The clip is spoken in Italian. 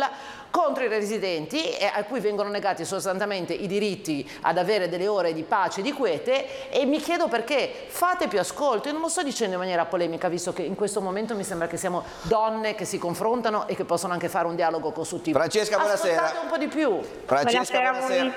nulla, contro i residenti a cui vengono negati sostanzialmente i diritti ad avere delle ore di pace e di quiete, e mi chiedo perché. Fate più ascolto. Io non lo sto dicendo in maniera polemica, visto che in questo momento mi sembra che siamo donne che si confrontano e che possono anche fare un dialogo costruttivo. Francesca, buonasera. Ascoltate un po' di più. Francesca, buonasera.